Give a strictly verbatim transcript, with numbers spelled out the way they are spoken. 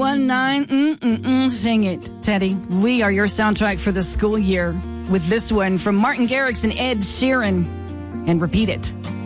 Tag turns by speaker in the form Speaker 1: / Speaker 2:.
Speaker 1: one nine, mm-mm-mm, sing it, Teddy. We are your soundtrack for the school year with this one from Martin Garrix and Ed Sheeran. And repeat it.